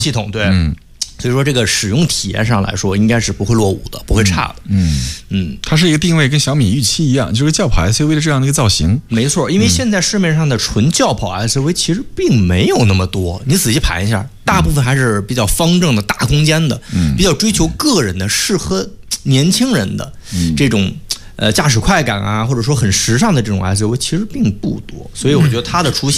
系统，对，所以说这个使用体验上来说，应该是不会落伍的，不会差的。 它是一个定位跟小米预期一样，就是轿跑 SUV 的这样的一个造型。 没错，因为现在市面上的纯轿跑 SUV 其实并没有那么多，你仔细盘一下，大部分还是比较方正的大空间的，比较追求个人的，适合年轻人的这种。驾驶快感啊，或者说很时尚的这种 SUV 其实并不多，所以我觉得它的出现